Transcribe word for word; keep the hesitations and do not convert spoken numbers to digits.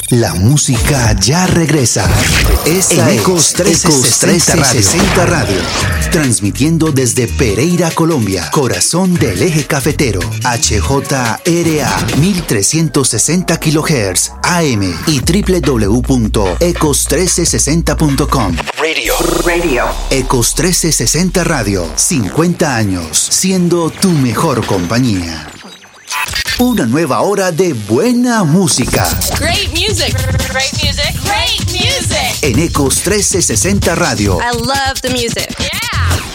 La música ya regresa. Esta en Ecos trescientos sesenta Radio. Transmitiendo desde Pereira, Colombia. Corazón del eje cafetero. H J R A mil trescientos sesenta kilohertz A M y doble u doble u doble u punto ecos trescientos sesenta punto com. Radio. Radio. Ecos trescientos sesenta Radio. cincuenta años siendo tu mejor compañía. Una nueva hora de buena música. Great music. Great music. Great music. En Ecos trescientos sesenta Radio. I love the music. Yeah.